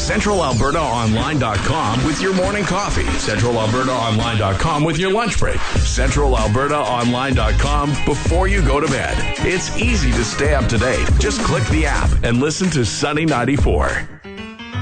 CentralAlbertaOnline.com with your morning coffee. CentralAlbertaOnline.com with your lunch break. CentralAlbertaOnline.com before you go to bed. It's easy to stay up to date. Just click the app and listen to Sunny 94.